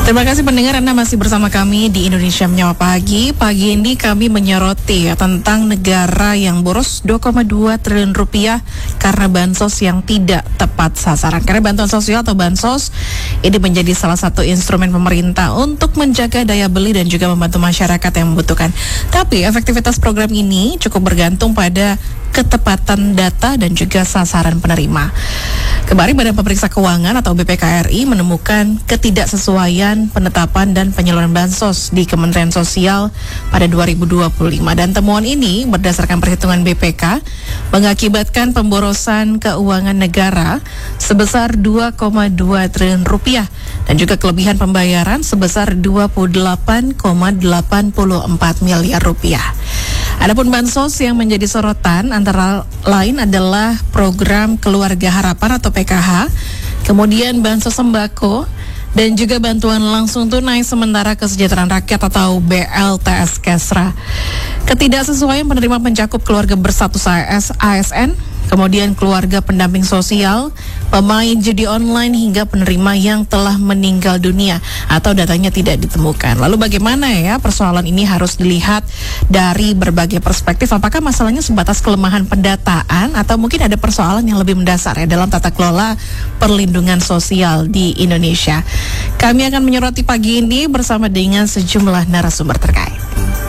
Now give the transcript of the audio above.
Terima kasih pendengar, Anda masih bersama kami di Indonesia Menyapa Pagi. Pagi ini kami menyoroti tentang negara yang boros 2,2 triliun rupiah karena bansos yang tidak tepat sasaran. Karena bantuan sosial atau bansos ini menjadi salah satu instrumen pemerintah untuk menjaga daya beli dan juga membantu masyarakat yang membutuhkan. Tapi efektivitas program ini cukup bergantung pada ketepatan data dan juga sasaran penerima. Kemarin Badan Pemeriksa Keuangan atau BPKRI menemukan ketidaksesuaian penetapan dan penyaluran bansos di Kementerian Sosial pada 2025, dan temuan ini berdasarkan perhitungan BPK mengakibatkan pemborosan keuangan negara sebesar 2,2 triliun rupiah dan juga kelebihan pembayaran sebesar 28,84 miliar rupiah. Adapun bansos yang menjadi sorotan antara lain adalah program Keluarga Harapan atau PKH, kemudian bansos sembako, dan juga bantuan langsung tunai sementara kesejahteraan rakyat atau BLTS Kesra. Ketidaksesuaian penerima pencakup keluarga berstatus ASN, kemudian keluarga pendamping sosial, pemain judi online hingga penerima yang telah meninggal dunia atau datanya tidak ditemukan. Lalu bagaimana ya persoalan ini harus dilihat dari berbagai perspektif. Apakah masalahnya sebatas kelemahan pendataan atau mungkin ada persoalan yang lebih mendasar ya dalam tata kelola perlindungan sosial di Indonesia? Kami akan menyoroti pagi ini bersama dengan sejumlah narasumber terkait.